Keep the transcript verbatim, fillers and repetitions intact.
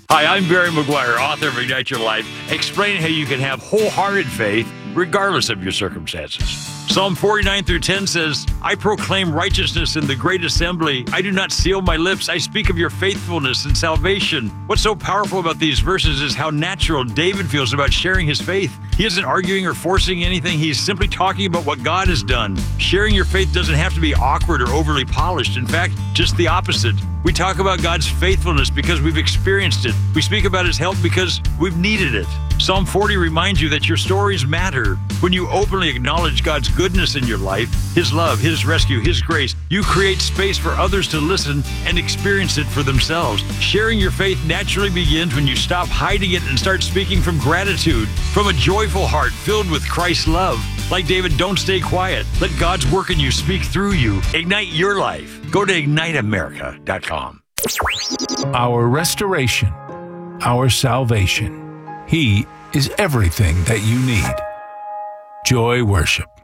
Hi, I'm Barry McGuire, author of Ignite Your Life, explaining how you can have wholehearted faith regardless of your circumstances. Psalm forty-nine through ten says, I proclaim righteousness in the great assembly. I do not seal my lips. I speak of your faithfulness and salvation. What's so powerful about these verses is how natural David feels about sharing his faith. He isn't arguing or forcing anything. He's simply talking about what God has done. Sharing your faith doesn't have to be awkward or overly polished. In fact, just the opposite. We talk about God's faithfulness because we've experienced it. We speak about his help because we've needed it. Psalm forty reminds you that your stories matter. When you openly acknowledge God's goodness in your life, his love, his rescue, his grace, you create space for others to listen and experience it for themselves. Sharing your faith naturally begins when you stop hiding it and start speaking from gratitude, from a joyful heart filled with Christ's love. Like David, don't stay quiet. Let God's work in you speak through you. Ignite your life. Go to ignite america dot com. Our restoration, our salvation. He is everything that you need. Joy Worship.